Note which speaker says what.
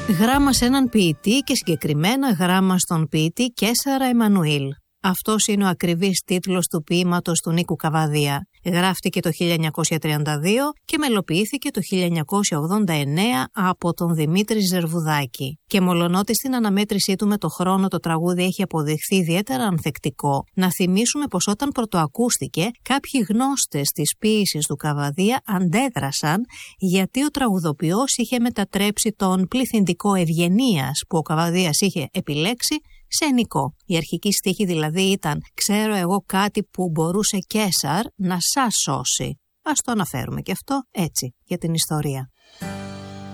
Speaker 1: Γράμμα σε έναν ποιητή και συγκεκριμένα γράμμα στον ποιητή Κέσαρα Εμμανουήλ. Αυτός είναι ο ακριβής τίτλος του ποίηματος του Νίκου Καβαδία. Γράφτηκε το 1932 και μελοποιήθηκε το 1989 από τον Δημήτρη Ζερβουδάκη. Και μολονότι στην αναμέτρησή του με το χρόνο το τραγούδι έχει αποδειχθεί ιδιαίτερα ανθεκτικό, να θυμίσουμε πως όταν πρωτοακούστηκε, κάποιοι γνώστες της ποίησης του Καβαδία αντέδρασαν, γιατί ο τραγουδοποιός είχε μετατρέψει τον πληθυντικό ευγενίας που ο Καβαδίας είχε επιλέξει σε ενικό. Η αρχική στίχη δηλαδή ήταν «Ξέρω εγώ κάτι που μπορούσε Κέσαρ να σας σώσει». Ας το αναφέρουμε και αυτό έτσι για την ιστορία.